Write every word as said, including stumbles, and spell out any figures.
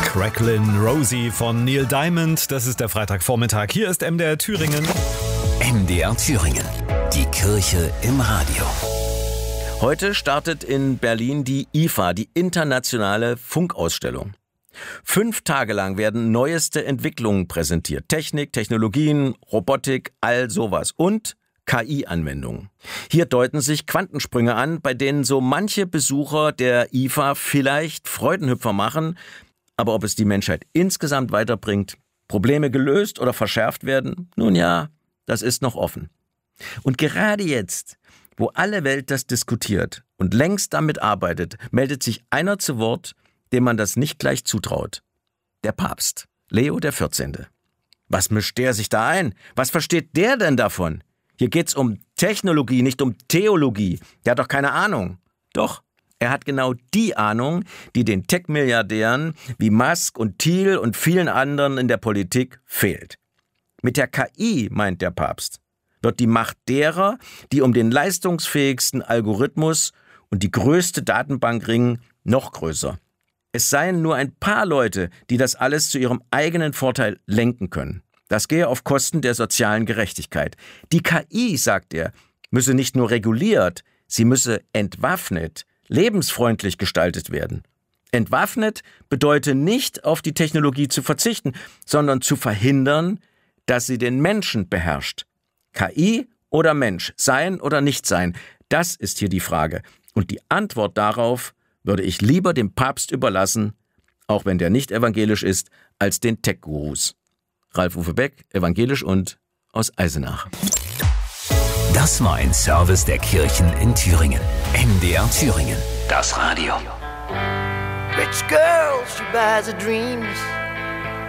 Cracklin' Rosie von Neil Diamond. Das ist der Freitagvormittag. Hier ist M D R Thüringen. M D R Thüringen. Die Kirche im Radio. Heute startet in Berlin die I F A, die internationale Funkausstellung. Fünf Tage lang werden neueste Entwicklungen präsentiert. Technik, Technologien, Robotik, all sowas. Und K I-Anwendungen. Hier deuten sich Quantensprünge an, bei denen so manche Besucher der I F A vielleicht Freudenhüpfer machen. Aber ob es die Menschheit insgesamt weiterbringt, Probleme gelöst oder verschärft werden, nun ja, das ist noch offen. Und gerade jetzt, wo alle Welt das diskutiert und längst damit arbeitet, meldet sich einer zu Wort, dem man das nicht gleich zutraut. Der Papst, Leo der vierzehnte. Was mischt der sich da ein? Was versteht der denn davon? Hier geht's um Technologie, nicht um Theologie. Der hat doch keine Ahnung. Doch, er hat genau die Ahnung, die den Tech-Milliardären wie Musk und Thiel und vielen anderen in der Politik fehlt. Mit der K I, meint der Papst, wird die Macht derer, die um den leistungsfähigsten Algorithmus und die größte Datenbank ringen, noch größer. Es seien nur ein paar Leute, die das alles zu ihrem eigenen Vorteil lenken können. Das gehe auf Kosten der sozialen Gerechtigkeit. Die K I, sagt er, müsse nicht nur reguliert, sie müsse entwaffnet, lebensfreundlich gestaltet werden. Entwaffnet bedeutet nicht, auf die Technologie zu verzichten, sondern zu verhindern, dass sie den Menschen beherrscht. K I oder Mensch, sein oder nicht sein, das ist hier die Frage. Und die Antwort darauf würde ich lieber dem Papst überlassen, auch wenn der nicht evangelisch ist, als den Tech-Gurus. Ralf-Uwe Beck, evangelisch und aus Eisenach. Das war ein Service der Kirchen in Thüringen. M D R Thüringen. Das Radio. Rich girl, she buys her dreams.